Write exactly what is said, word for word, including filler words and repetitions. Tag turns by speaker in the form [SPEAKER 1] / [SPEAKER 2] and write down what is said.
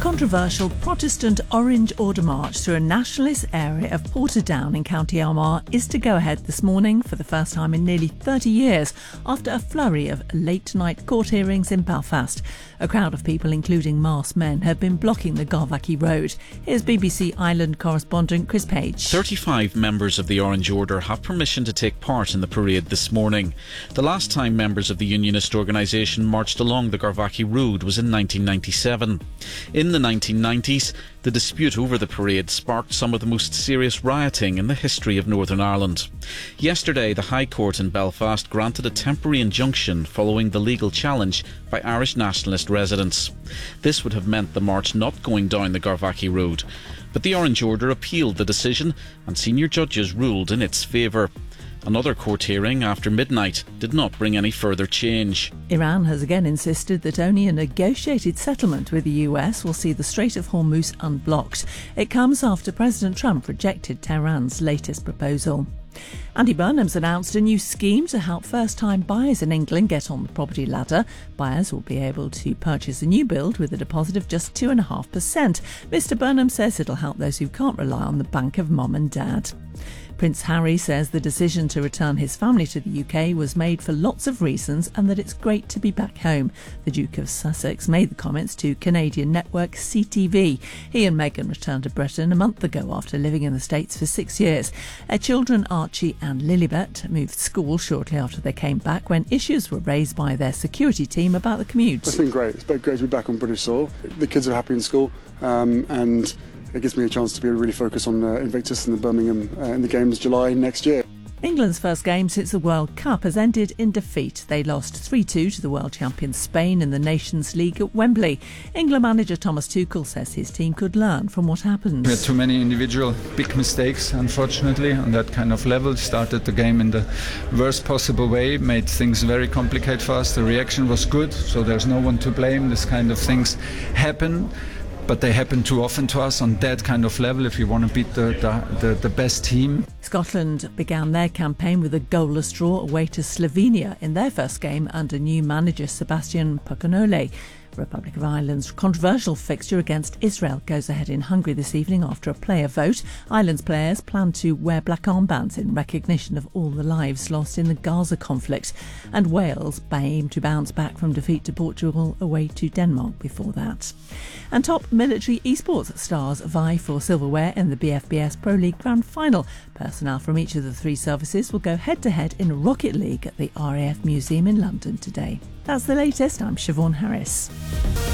[SPEAKER 1] controversial Protestant Orange Order march through a nationalist area of Portadown in County Armagh is to go ahead this morning for the first time in nearly thirty years after a flurry of late-night court hearings in Belfast. A crowd of people, including masked men, have been blocking the Garvaghy Road. Here's B B C Island correspondent Chris Page.
[SPEAKER 2] thirty-five members of the Orange Order have permission to take part in the parade this morning. The last time members of the unionist organisation marched along the Garvaghy Road was in nineteen ninety-seven. In the nineteen nineties, the dispute over the parade sparked some of the most serious rioting in the history of Northern Ireland. Yesterday, the High Court in Belfast granted a temporary injunction following the legal challenge by Irish nationalist residents. This would have meant the march not going down the Garvaghy Road, but the Orange Order appealed the decision and senior judges ruled in its favour. Another court hearing after midnight did not bring any further change.
[SPEAKER 1] Iran has again insisted that only a negotiated settlement with the U S will see the Strait of Hormuz unblocked. It comes after President Trump rejected Tehran's latest proposal. Andy Burnham's announced a new scheme to help first-time buyers in England get on the property ladder. Buyers will be able to purchase a new build with a deposit of just two point five percent. Mr Burnham says it'll help those who can't rely on the bank of mum and dad. Prince Harry says the decision to return his family to the U K was made for lots of reasons and that it's great to be back home. The Duke of Sussex made the comments to Canadian network C T V. He and Meghan returned to Britain a month ago after living in the States for six years. Their children Archie and Lilibet moved school shortly after they came back when issues were raised by their security team about the commute.
[SPEAKER 3] It's been great. It's been great to be back on British soil. The kids are happy in school um, and it gives me a chance to be really focused on uh, Invictus and the Birmingham uh, in the games July next year.
[SPEAKER 1] England's first game since the World Cup has ended in defeat. They lost three two to the world champion Spain in the Nations League at Wembley. England manager Thomas Tuchel says his team could learn from what happened.
[SPEAKER 4] We had too many individual big mistakes, unfortunately, on that kind of level. Started the game in the worst possible way, made things very complicated for us. The reaction was good, so there's no one to blame. This kind of things happen. But they happen too often to us on that kind of level if you want to beat the, the, the, the best team.
[SPEAKER 1] Scotland began their campaign with a goalless draw away to Slovenia in their first game under new manager Sebastian Puccinole. Republic of Ireland's controversial fixture against Israel goes ahead in Hungary this evening after a player vote. Ireland's players plan to wear black armbands in recognition of all the lives lost in the Gaza conflict. And Wales aim to bounce back from defeat to Portugal away to Denmark before that. And top military esports stars vie for silverware in the B F B S Pro League Grand Final. Personnel from each of the three services will go head-to-head in Rocket League at the R A F Museum in London today. That's the latest. I'm Siobhan Harris.